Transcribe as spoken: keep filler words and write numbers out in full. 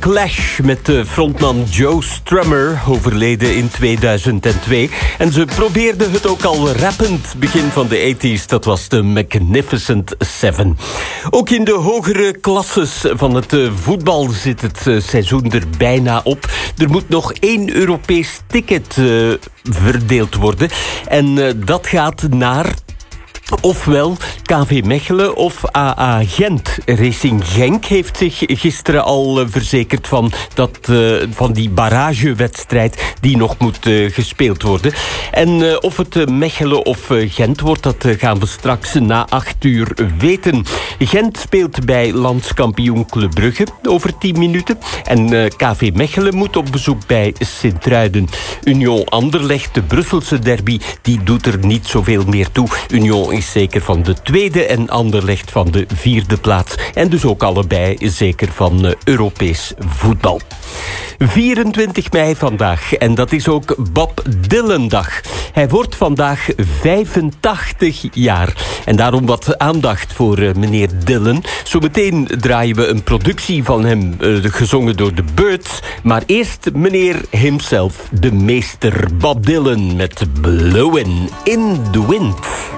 Clash met de frontman Joe Strummer, overleden in tweeduizend twee. En ze probeerden het ook al rappend begin van de tachtiger. Dat was de Magnificent Seven. Ook in de hogere klasses van het voetbal zit het seizoen er bijna op. Er moet nog één Europees ticket uh, verdeeld worden. En uh, dat gaat naar ofwel K V Mechelen of A A Gent. Racing Genk heeft zich gisteren al uh, verzekerd van, dat, uh, van die barragewedstrijd die nog moet uh, gespeeld worden. En uh, of het uh, Mechelen of uh, Gent wordt, dat uh, gaan we straks na acht uur weten. Gent speelt bij landskampioen Club Brugge over tien minuten. En uh, K V Mechelen moet op bezoek bij Sint-Truiden. Union Anderlecht, de Brusselse derby, die doet er niet zoveel meer toe. Union is zeker van de tweede en Anderlecht van de vierde plaats. En dus ook allebei zeker van uh, Europees voetbal. vierentwintig mei vandaag. En dat is ook Bob Dylan-dag. Hij wordt vandaag vijfentachtig jaar. En daarom wat aandacht voor uh, meneer Dylan. Zometeen draaien we een productie van hem, uh, gezongen door de Birds. Maar eerst meneer himself, de meester Bob Dylan met Blowin' in the Wind.